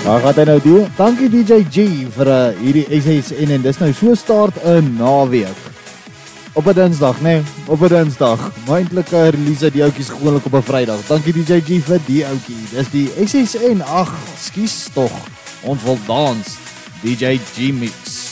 Waar gaat hy nou doen? Dankie DJ G vir hierdie SSN en dis nou so start 'n naweek. Op 'n Dinsdag, nee, op 'n Dinsdag. Maar eintlik release die ouetjies gewoonlik op 'n Vrydag. Dankie DJ G vir die ouetjie. Dis die SSN. Ag, skus tog. Ons wil dans. DJ G mix.